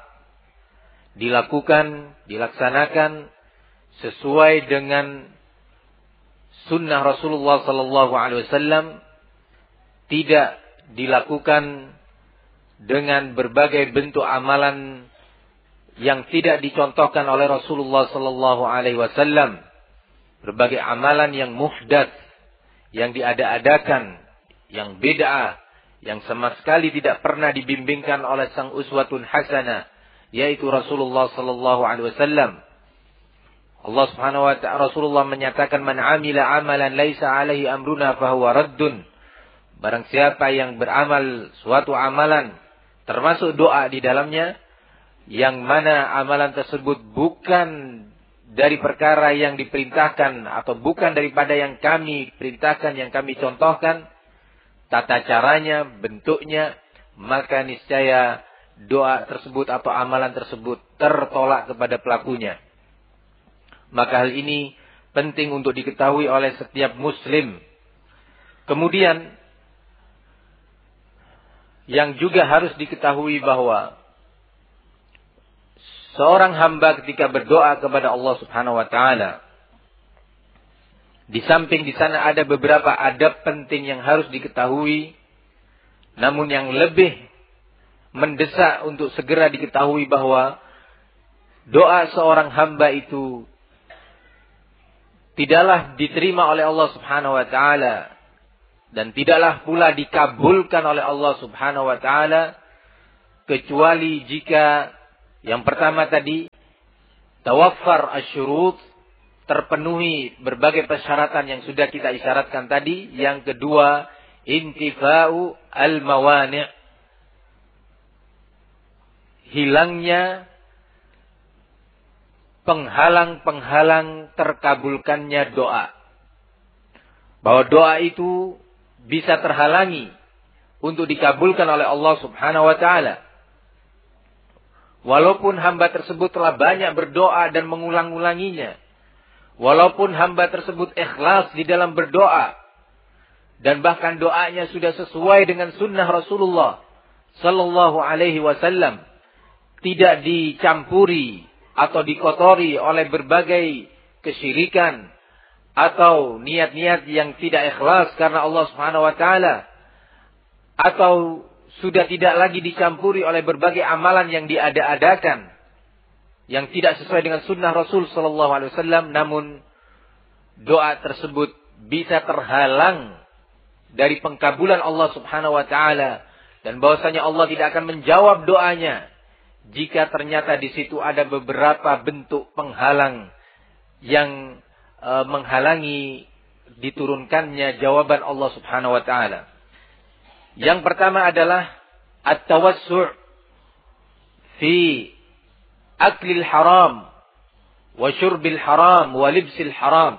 Dilaksanakan sesuai dengan sunnah Rasulullah sallallahu alaihi wasallam, tidak dilakukan dengan berbagai bentuk amalan yang tidak dicontohkan oleh Rasulullah sallallahu alaihi wasallam, berbagai amalan yang muhdats, yang diada-adakan, yang bid'ah, yang sama sekali tidak pernah dibimbingkan oleh sang uswatun hasanah, yaitu Rasulullah sallallahu alaihi wasallam. Allah Subhanahu wa ta'ala, Rasulullah menyatakan, man amila amalan laisa alaihi amruna fahuwa raddun. Barang siapa yang beramal suatu amalan termasuk doa di dalamnya, yang mana amalan tersebut bukan dari perkara yang diperintahkan atau bukan daripada yang kami perintahkan, yang kami contohkan tata caranya, bentuknya, maka niscaya doa tersebut atau amalan tersebut tertolak kepada pelakunya. Maka hal ini penting untuk diketahui oleh setiap muslim. Kemudian yang juga harus diketahui bahwa seorang hamba ketika berdoa kepada Allah Subhanahu wa taala, di samping di sana ada beberapa adab penting yang harus diketahui, namun yang lebih mendesak untuk segera diketahui bahwa doa seorang hamba itu tidaklah diterima oleh Allah Subhanahu wa taala dan tidaklah pula dikabulkan oleh Allah Subhanahu wa taala kecuali jika yang pertama tadi tawaffar asyurut, terpenuhi berbagai persyaratan yang sudah kita isyaratkan tadi. Yang kedua, intifa'u al-mawani', hilangnya penghalang-penghalang terkabulkannya doa. Bahwa doa itu bisa terhalangi untuk dikabulkan oleh Allah Subhanahu wa taala. Walaupun hamba tersebut telah banyak berdoa dan mengulang-ulanginya. Walaupun hamba tersebut ikhlas di dalam berdoa. Dan bahkan doanya sudah sesuai dengan sunnah Rasulullah sallallahu alaihi wasallam. Tidak dicampuri atau dikotori oleh berbagai kesyirikan. Atau niat-niat yang tidak ikhlas karena Allah Subhanahu wa taala. Atau sudah tidak lagi dicampuri oleh berbagai amalan yang diada-adakan, yang tidak sesuai dengan sunnah Rasul sallallahu alaihi wasallam, namun doa tersebut bisa terhalang dari pengkabulan Allah Subhanahu wa taala, dan bahwasanya Allah tidak akan menjawab doanya jika ternyata di situ ada beberapa bentuk penghalang yang menghalangi diturunkannya jawaban Allah Subhanahu wa taala. Yang pertama adalah at-tawassu' fi aklil haram wa syurbil haram wa libsil haram.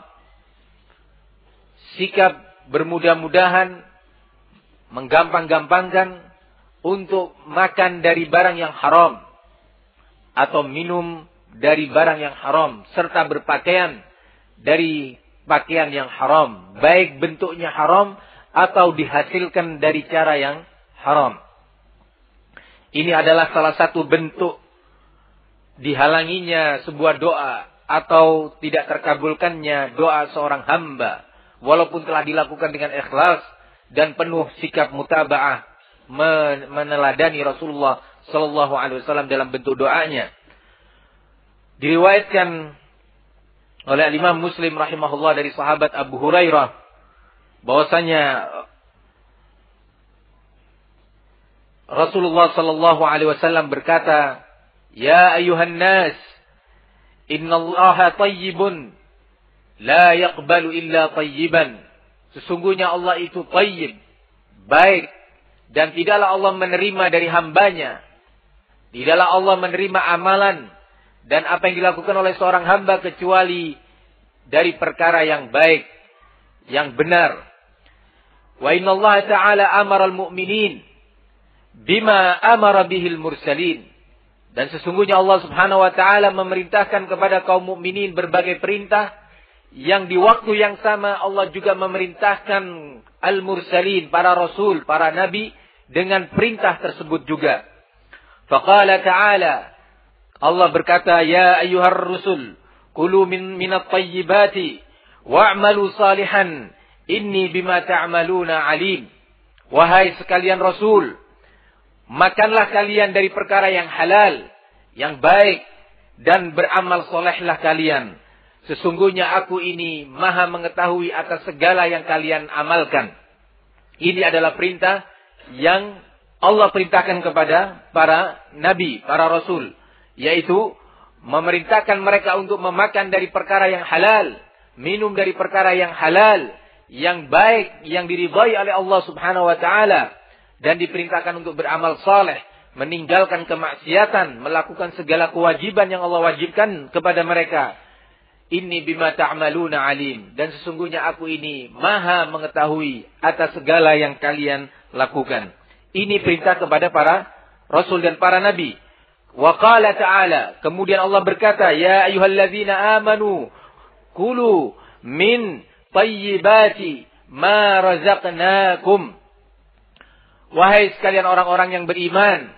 Sikap bermudah-mudahan, menggampang-gampangkan untuk makan dari barang yang haram atau minum dari barang yang haram, serta berpakaian dari pakaian yang haram, baik bentuknya haram atau dihasilkan dari cara yang haram. Ini adalah salah satu bentuk dihalanginya sebuah doa atau tidak terkabulkannya doa seorang hamba, walaupun telah dilakukan dengan ikhlas dan penuh sikap mutaba'ah, meneladani Rasulullah sallallahu alaihi wasallam dalam bentuk doanya. Diriwayatkan oleh Imam Muslim rahimahullah dari sahabat Abu Hurairah bahwasanya Rasulullah sallallahu alaihi wasallam berkata, "Ya ayuhan nas, innallaha tayyibun la yaqbalu illa tayyiban." Sesungguhnya Allah itu tayyib, baik, dan tidaklah Allah menerima dari hambanya. Tidaklah Allah menerima amalan dan apa yang dilakukan oleh seorang hamba kecuali dari perkara yang baik, yang benar. Wa innallaha ta'ala amara al-mu'minin bima amara bihil mursalin. Dan sesungguhnya Allah Subhanahu wa taala memerintahkan kepada kaum mukminin berbagai perintah yang di waktu yang sama Allah juga memerintahkan al-mursalin, para rasul, para nabi dengan perintah tersebut juga. Faqala ta'ala, Allah berkata, "Ya ayyuhar rusul, kulu minat tayyibati wa'malu salihan. Inni bima ta'maluna alim." Wahai sekalian Rasul, makanlah kalian dari perkara yang halal, yang baik, dan beramal solehlah kalian. Sesungguhnya aku ini maha mengetahui atas segala yang kalian amalkan. Ini adalah perintah yang Allah perintahkan kepada para nabi, para rasul. Yaitu memerintahkan mereka untuk memakan dari perkara yang halal, minum dari perkara yang halal, yang baik, yang diridhai oleh Allah Subhanahu wa taala, dan diperintahkan untuk beramal saleh, meninggalkan kemaksiatan, melakukan segala kewajiban yang Allah wajibkan kepada mereka. Inni bima ta'maluna alim, dan sesungguhnya aku ini maha mengetahui atas segala yang kalian lakukan. Ini perintah kepada para rasul dan para nabi. Wa qala ta'ala, kemudian Allah berkata, "Ya ayyuhalladzina amanu kulu min tayyibati ma razaqnakum." Wahai sekalian orang-orang yang beriman,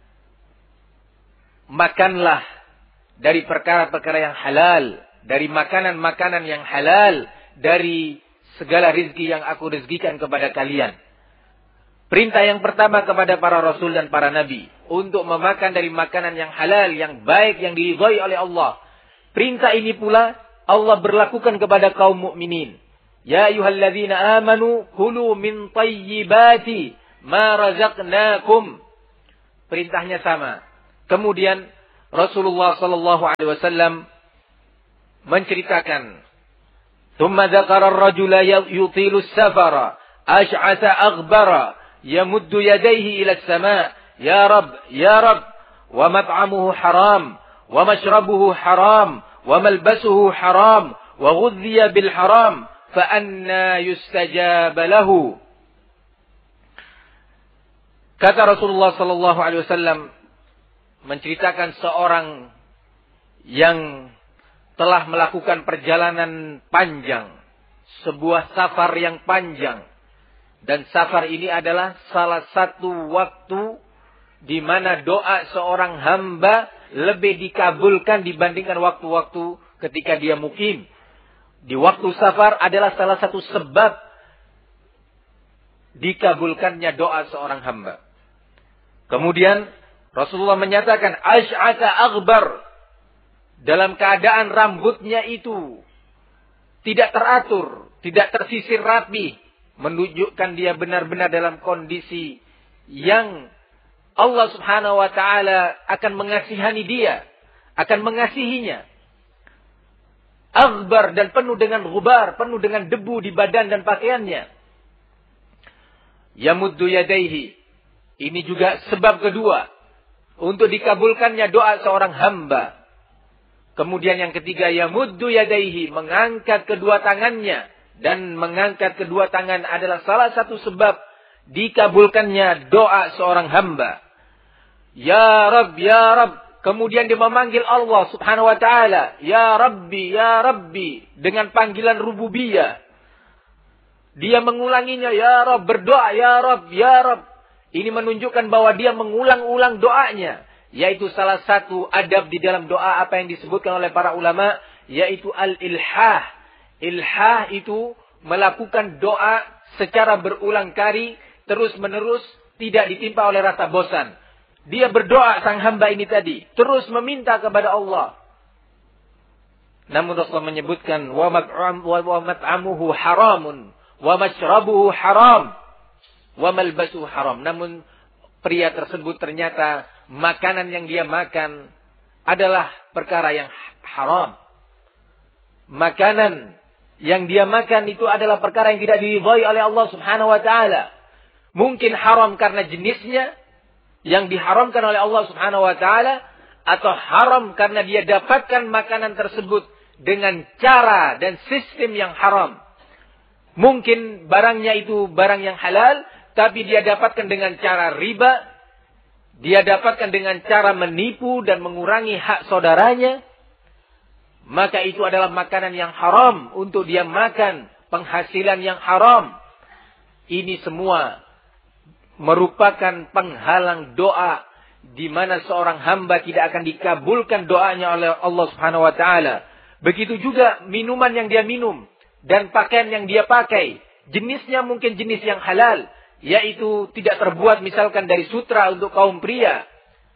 makanlah dari perkara-perkara yang halal, dari makanan-makanan yang halal, dari segala rizki yang aku rizkikan kepada kalian. Perintah yang pertama kepada para rasul dan para nabi untuk memakan dari makanan yang halal, yang baik, yang diridhai oleh Allah. Perintah ini pula Allah berlakukan kepada kaum mukminin. Ya ayyuhalladzina amanu kulu min thayyibati ma razaqnakum. Perintahnya sama. Kemudian Rasulullah sallallahu alaihi wasallam menceritakan, "Tsumma dzakara ar-rajula yutilu as-safara, ash'atha aghbara, yamuddu yadayhi ila as-sama', ya Rabb, wa mat'amuhu haram, wa mashrabuhu haram, wa malbasuhu haram, wa ghudhiya bil haram, fa anna yustajab lahu." Kata Rasulullah sallallahu alaihi wasallam menceritakan seorang yang telah melakukan perjalanan panjang, sebuah safar yang panjang. Dan safar ini adalah salah satu waktu di mana doa seorang hamba lebih dikabulkan dibandingkan waktu-waktu ketika dia mukim. Di waktu safar adalah salah satu sebab dikabulkannya doa seorang hamba. Kemudian Rasulullah menyatakan ash'ata aghbar, dalam keadaan rambutnya itu tidak teratur, tidak tersisir rapi, menunjukkan dia benar-benar dalam kondisi yang Allah Subhanahu wa taala akan mengasihani dia, akan mengasihinya. Aghbar, dan penuh dengan ghubar, penuh dengan debu di badan dan pakaiannya. Yamuddu yadaihi, ini juga sebab kedua untuk dikabulkannya doa seorang hamba. Kemudian yang ketiga, yamuddu yadaihi, mengangkat kedua tangannya. Dan mengangkat kedua tangan adalah salah satu sebab dikabulkannya doa seorang hamba. Ya Rabb, ya Rabb. Kemudian dia memanggil Allah Subhanahu wa taala, ya Rabbi, dengan panggilan rububiyah. Dia mengulanginya, ya Rabb, berdoa, ya Rabb, ya Rabb. Ini menunjukkan bahwa dia mengulang-ulang doanya. Yaitu salah satu adab di dalam doa apa yang disebutkan oleh para ulama, yaitu al-ilhah. Ilhah itu melakukan doa secara berulang kali, terus-menerus, tidak ditimpa oleh rasa bosan. Dia berdoa, sang hamba ini tadi, terus meminta kepada Allah. Namun Rasulullah menyebutkan, wa mat'amuhu haramun, wa mashrabuhu haram, wa malbasuhu haram. Namun pria tersebut ternyata makanan yang dia makan adalah perkara yang haram. Makanan yang dia makan itu adalah perkara yang tidak diridhai oleh Allah Subhanahu wa taala. Mungkin haram karena jenisnya yang diharamkan oleh Allah Subhanahu wa taala, atau haram karena dia dapatkan makanan tersebut dengan cara dan sistem yang haram. Mungkin barangnya itu barang yang halal, tapi dia dapatkan dengan cara riba, dia dapatkan dengan cara menipu dan mengurangi hak saudaranya. Maka itu adalah makanan yang haram untuk dia makan, penghasilan yang haram. Ini semua merupakan penghalang doa, di mana seorang hamba tidak akan dikabulkan doanya oleh Allah Subhanahu wa taala. Begitu juga minuman yang dia minum dan pakaian yang dia pakai, jenisnya mungkin jenis yang halal, yaitu tidak terbuat misalkan dari sutra untuk kaum pria.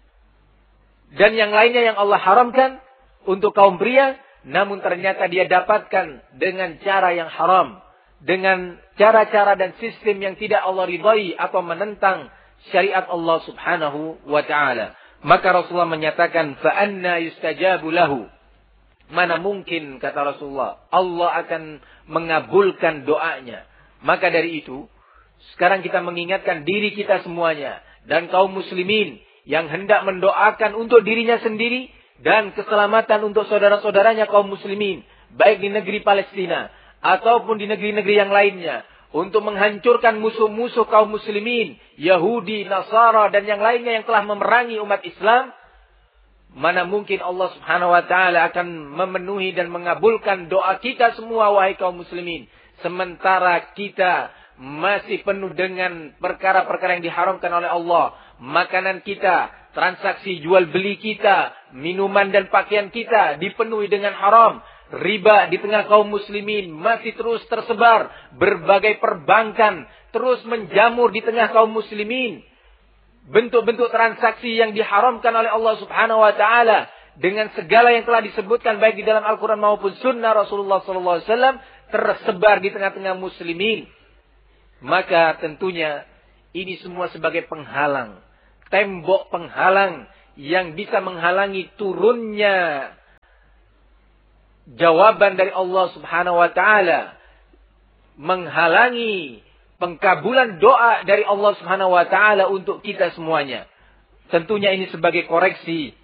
Dan yang lainnya yang Allah haramkan untuk kaum pria, namun ternyata dia dapatkan dengan cara yang haram, dengan cara-cara dan sistem yang tidak Allah ridhai atau menentang syariat Allah Subhanahu wa taala. Maka Rasulullah menyatakan, fa anna yustajabu lahu. Mana mungkin, kata Rasulullah, Allah akan mengabulkan doanya. Maka dari itu, sekarang kita mengingatkan diri kita semuanya dan kaum muslimin yang hendak mendoakan untuk dirinya sendiri dan keselamatan untuk saudara-saudaranya kaum muslimin, baik di negeri Palestina ataupun di negeri-negeri yang lainnya, untuk menghancurkan musuh-musuh kaum muslimin, Yahudi, Nasara, dan yang lainnya yang telah memerangi umat Islam. Mana mungkin Allah Subhanahu wa taala akan memenuhi dan mengabulkan doa kita semua, wahai kaum muslimin, sementara kita masih penuh dengan perkara-perkara yang diharamkan oleh Allah. Makanan kita, transaksi jual beli kita, minuman dan pakaian kita dipenuhi dengan haram. Riba di tengah kaum muslimin masih terus tersebar. Berbagai perbankan terus menjamur di tengah kaum muslimin. Bentuk-bentuk transaksi yang diharamkan oleh Allah Subhanahu wa taala dengan segala yang telah disebutkan baik di dalam Al-Qur'an maupun sunnah Rasulullah sallallahu alaihi wasallam tersebar di tengah-tengah muslimin. Maka tentunya ini semua sebagai penghalang, tembok penghalang yang bisa menghalangi turunnya jawaban dari Allah Subhanahu wa taala, menghalangi pengkabulan doa dari Allah Subhanahu wa taala untuk kita semuanya. Tentunya ini sebagai koreksi